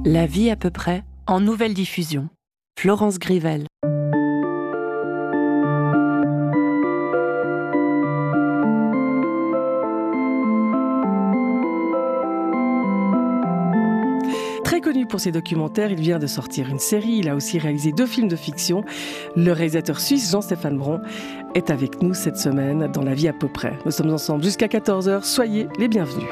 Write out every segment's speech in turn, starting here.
La vie à peu près, en nouvelle diffusion. Florence Grivel. Très connu pour ses documentaires, il vient de sortir une série. Il a aussi réalisé 2 films de fiction. Le réalisateur suisse Jean-Stéphane Bron est avec nous cette semaine dans La vie à peu près. Nous sommes ensemble jusqu'à 14h. Soyez les bienvenus.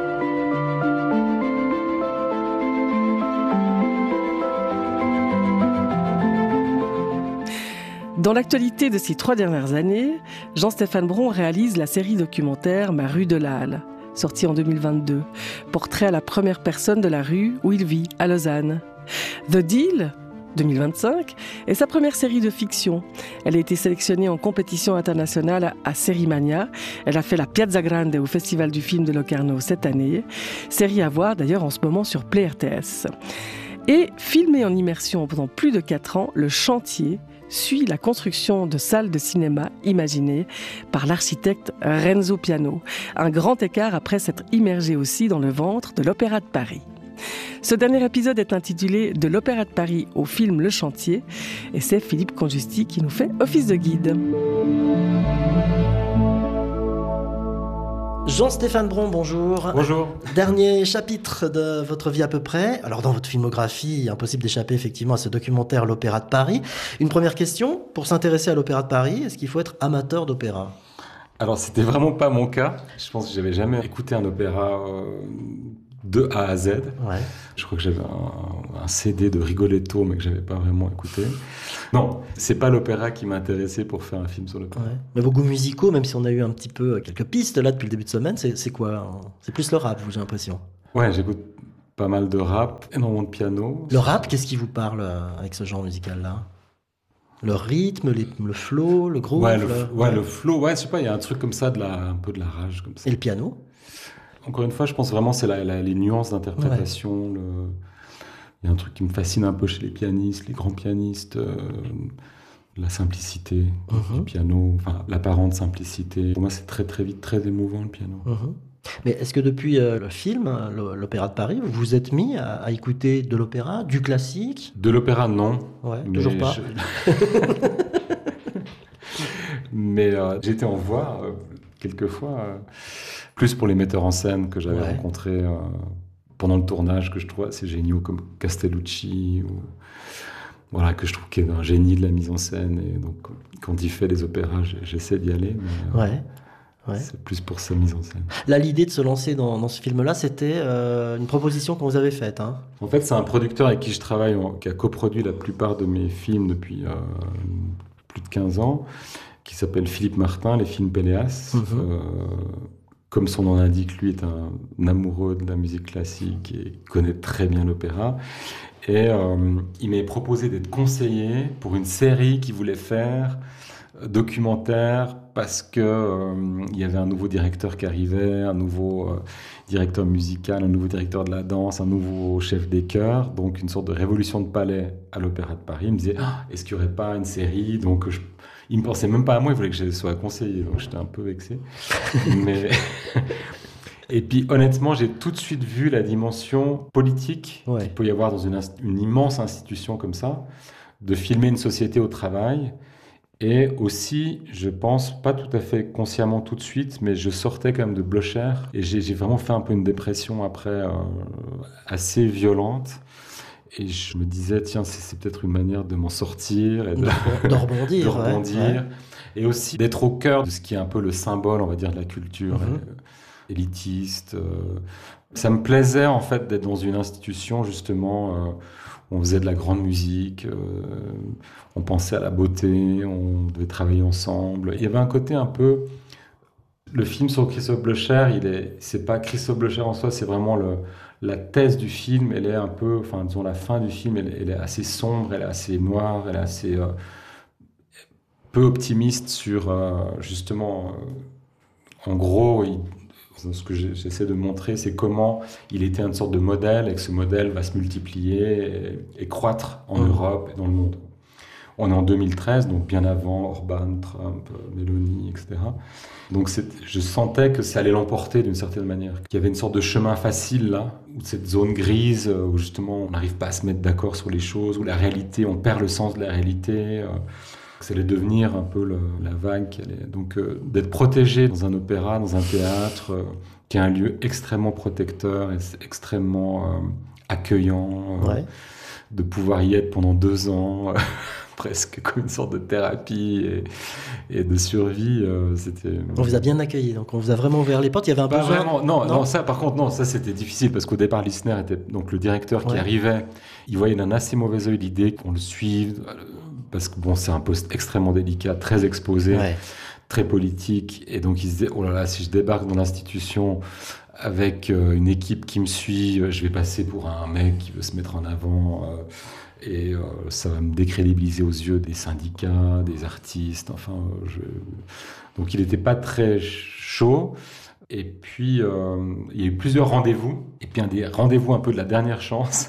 Dans l'actualité de ces 3 dernières années, Jean-Stéphane Bron réalise la série documentaire Ma rue de la Halle, sortie en 2022. Portrait à la première personne de la rue où il vit, à Lausanne. The Deal, 2025, est sa première série de fiction. Elle a été sélectionnée en compétition internationale à Sérimania. Elle a fait la Piazza Grande au Festival du film de Locarno cette année. Série à voir d'ailleurs en ce moment sur Play RTS. Et filmé en immersion pendant plus de 4 ans, Le Chantier suit la construction de salles de cinéma imaginées par l'architecte Renzo Piano. Un grand écart après s'être immergé aussi dans le ventre de l'Opéra de Paris. Ce dernier épisode est intitulé « De l'Opéra de Paris au film Le Chantier » et c'est Philippe Conjusti qui nous fait office de guide. Jean-Stéphane Bron, bonjour. Bonjour. Dernier chapitre de votre vie à peu près. Alors dans votre filmographie, impossible d'échapper effectivement à ce documentaire L'Opéra de Paris. Une première question, pour s'intéresser à l'Opéra de Paris, est-ce qu'il faut être amateur d'opéra ? Alors c'était vraiment pas mon cas. Je pense que j'avais jamais écouté un opéra de A à Z. Ouais. Je crois que j'avais un CD de Rigoletto, mais que j'avais pas vraiment écouté. Non, c'est pas l'opéra qui m'intéressait pour faire un film sur l'opéra. Ouais. Mais vos goûts musicaux, même si on a eu un petit peu quelques pistes là depuis le début de semaine, c'est quoi ? C'est plus le rap, j'ai l'impression. Ouais, j'écoute pas mal de rap, énormément de piano. Le rap, qu'est-ce qui vous parle avec ce genre musical-là ? Le rythme, le flow, le groove ? Le flow, ouais, je sais pas, il y a un truc comme ça, un peu de la rage comme ça. Et le piano ? Encore une fois, je pense vraiment c'est les nuances d'interprétation. Ouais. Il y a un truc qui me fascine un peu chez les pianistes, les grands pianistes, la simplicité du piano, enfin l'apparente simplicité. Pour moi, c'est très très vite très émouvant le piano. Mais est-ce que depuis le film, l'Opéra de Paris, vous vous êtes mis à écouter de l'opéra, du classique ? De l'opéra, non. Ouais, toujours pas. Mais j'étais en voir quelques fois. Plus pour les metteurs en scène que j'avais rencontrés pendant le tournage, que je trouve assez géniaux, comme Castellucci, que je trouve qu'il est un génie de la mise en scène. Et donc, quand il fait les opéras, j'essaie d'y aller, mais c'est plus pour sa mise en scène. Là, l'idée de se lancer dans ce film-là, c'était une proposition qu'on vous avait faite. Hein. En fait, c'est un producteur avec qui je travaille, qui a coproduit la plupart de mes films depuis plus de 15 ans, qui s'appelle Philippe Martin, les films Péléas. Comme son nom l'indique, lui est un amoureux de la musique classique et connaît très bien l'opéra. Et il m'est proposé d'être conseiller pour une série qu'il voulait faire, documentaire, parce que il y avait un nouveau directeur qui arrivait, un nouveau directeur musical, un nouveau directeur de la danse, un nouveau chef des chœurs, donc une sorte de révolution de palais à l'Opéra de Paris. Il me disait est-ce qu'il n'y aurait pas une série ? Donc il ne me pensait même pas à moi, il voulait que je sois conseiller, donc j'étais un peu vexé. Et puis honnêtement, j'ai tout de suite vu la dimension politique qu'il peut y avoir dans une immense institution comme ça, de filmer une société au travail. Et aussi, je pense, pas tout à fait consciemment tout de suite, mais je sortais quand même de Blocher. Et j'ai vraiment fait un peu une dépression après, assez violente. Et je me disais, tiens, c'est peut-être une manière de m'en sortir. Et de rebondir. de rebondir. Ouais. Et aussi d'être au cœur de ce qui est un peu le symbole, on va dire, de la culture élitiste. Ça me plaisait, en fait, d'être dans une institution, justement, où on faisait de la grande musique, on pensait à la beauté, on devait travailler ensemble. Il y avait un côté un peu... Le film sur Christophe Blocher, c'est pas Christophe Blocher en soi, c'est vraiment la thèse du film. Elle est un peu, enfin disons la fin du film, elle est assez sombre, elle est assez noire, elle est assez peu optimiste sur justement, en gros, ce que j'essaie de montrer, c'est comment il était une sorte de modèle et que ce modèle va se multiplier et croître en Europe et dans le monde. On est en 2013, donc bien avant Orban, Trump, Meloni, etc. Donc je sentais que ça allait l'emporter d'une certaine manière. Qu'il y avait une sorte de chemin facile là, ou cette zone grise où justement on n'arrive pas à se mettre d'accord sur les choses, où la réalité, on perd le sens de la réalité. Ça allait devenir un peu la vague. Donc d'être protégé dans un opéra, dans un théâtre, qui est un lieu extrêmement protecteur et extrêmement accueillant, de pouvoir y être pendant 2 ans, presque comme une sorte de thérapie et de survie. On vous a bien accueilli, donc on vous a vraiment ouvert les portes. Il y avait un besoin. Vraiment, non, ça par contre, non, ça c'était difficile parce qu'au départ, Lissner était donc le directeur qui arrivait. Il voyait d'un assez mauvais œil l'idée qu'on le suive. Parce que bon, c'est un poste extrêmement délicat, très exposé, très politique. Et donc, il se disait, oh là là, si je débarque dans l'institution avec une équipe qui me suit, je vais passer pour un mec qui veut se mettre en avant. Et ça va me décrédibiliser aux yeux des syndicats, des artistes. Enfin, donc, il n'était pas très chaud. Et puis, il y a eu plusieurs rendez-vous. Et puis, un des rendez-vous un peu de la dernière chance...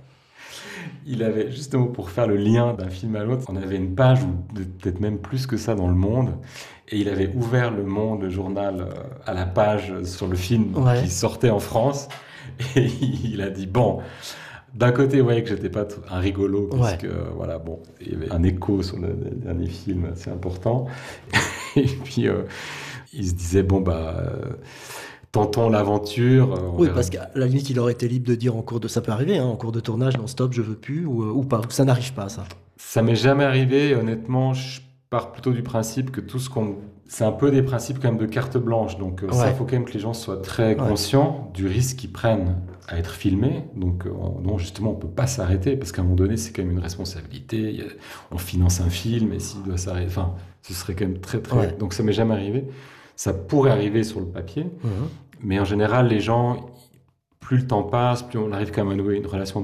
Il avait, justement, pour faire le lien d'un film à l'autre, on avait une page, ou peut-être même plus que ça, dans Le Monde. Et il avait ouvert Le Monde, le journal, à la page sur le film qui sortait en France. Et il a dit, bon, d'un côté, vous voyez que j'étais pas un rigolo, parce que, voilà, bon, il y avait un écho sur le dernier film assez important. Et puis, il se disait, bon, tentons l'aventure. Oui, parce qu'à la limite, il aurait été libre de dire ça peut arriver, en cours de tournage, non, stop, je veux plus, ou pas. Ça n'arrive pas, ça. Ça m'est jamais arrivé. Honnêtement, je pars plutôt du principe que c'est un peu des principes quand même de carte blanche. Donc ça, il faut quand même que les gens soient très conscients du risque qu'ils prennent à être filmés. Donc non, justement, on peut pas s'arrêter parce qu'à un moment donné, c'est quand même une responsabilité. On finance un film et s'il doit s'arrêter, enfin, ce serait quand même très, très... Donc ça m'est jamais arrivé. Ça pourrait arriver sur le papier. Mais en général, les gens, plus le temps passe, plus on arrive quand même à nouer une relation de